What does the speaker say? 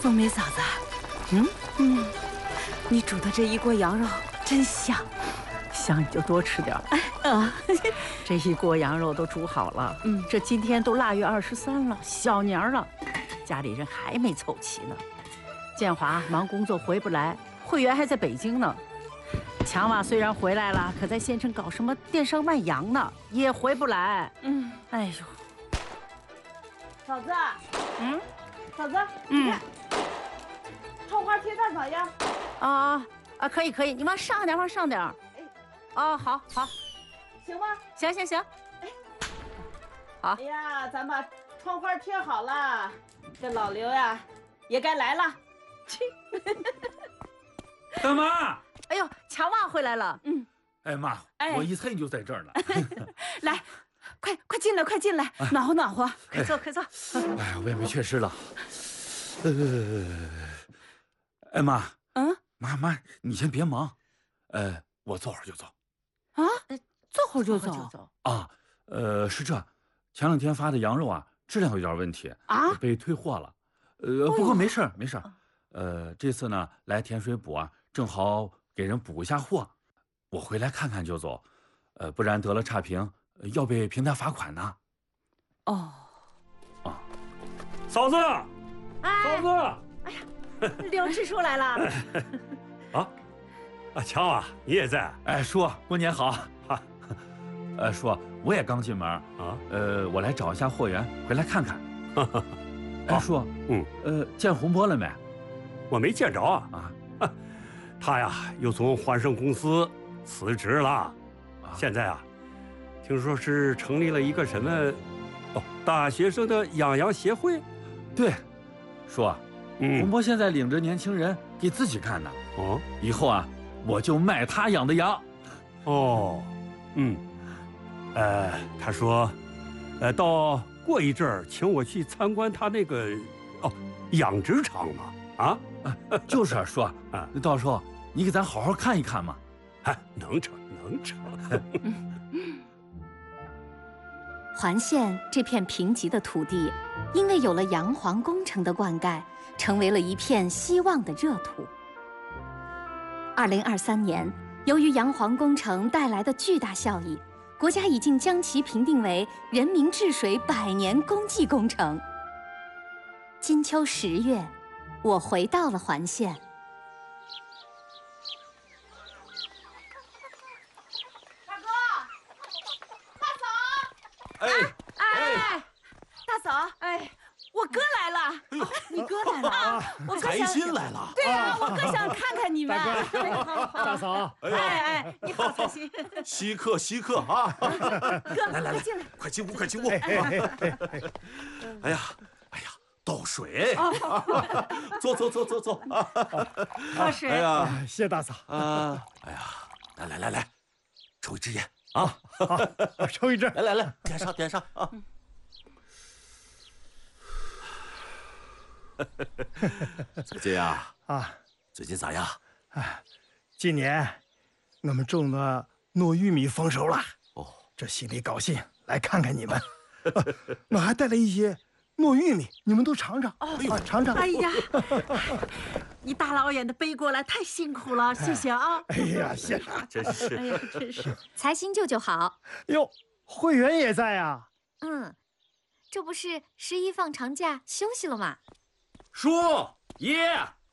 冬梅嫂子，你煮的这一锅羊肉真香， 香你就多吃点。这一锅羊肉都煮好了，这今天都腊月23了，小年了，家里人还没凑齐呢。建华忙工作回不来，慧媛还在北京呢。强娃虽然回来了，可在县城搞什么电商卖羊呢，也回不来。哎呦， 嫂子，嫂子，你看，窗花贴在哪呀？ 可以，你往上点，往上点。好， 行吗？ 行。好。 哎呀，咱把窗花贴好了，这老刘呀也该来了。 大妈， 哎呦，强娃回来了。 哎妈，我一猜你就在这儿呢。 来，快进来，快进来，暖和暖和。 快坐。 哎呀，我也没缺失了。哎妈，妈，你先别忙，我坐会儿就走。 坐会儿就走。 是这，前2天发的羊肉啊，质量有点问题被退货了。不过没事儿。这次呢来甜水补啊，正好给人补一下货。我回来看看就走，不然得了差评，要被平台罚款呢。嫂子，嫂子， 哎呀，刘支书来了。 强啊，你也在？ 哎，叔，过年好。叔，我也刚进门我来找一下货源，回来看看。哎，叔，见洪波了没？ 我没见着他呀又从环盛公司辞职了，现在听说是成立了一个什么大学生的养羊协会。 对，叔，洪波现在领着年轻人给自己干呢。以后我就卖他养的羊。 他说，到过一阵儿请我去参观他那个养殖场嘛。 就是叔，到时候你给咱好好看一看嘛。 能成。 环县这片贫瘠的土地，因为有了洋黄工程的灌溉，成为了一片希望的热土。2023年，由于洋黄工程带来的巨大效益，国家已经将其评定为人民治水100年公绩工程。金秋10月，我回到了环县。 大哥，大嫂，大嫂，我哥来了。你哥来了我哥财新来了。 对我哥想看看你们。 大嫂， 你好，财新。 稀客啊！ 哥， 来， 进来， 快进屋。哎呀，倒水。坐。 喝水。 哎呀， 谢谢大嫂。 哎呀，来，抽一支烟好，抽一支。 来，点上啊。最近最近咋样？ 今年我们种的糯玉米丰收了，这心里高兴，来看看你们。我还带了一些糯玉米，你们都尝尝。尝尝。 哎呀，你大老远的背过来，太辛苦了，谢谢啊。 哎呀，谢啥？ 真是。 哎呀，真是。 财新舅舅好。 哟，慧媛也在呀。 这不是11放长假休息了吗？ 叔爷，